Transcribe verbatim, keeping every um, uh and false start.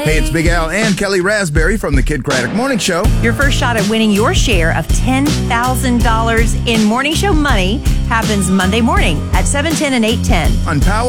Hey, it's Big Al and Kelly Raspberry from the Kid Craddock Morning Show. Your first shot at winning your share of ten thousand dollars in Morning Show money happens Monday morning at seven ten and eight ten. On Power.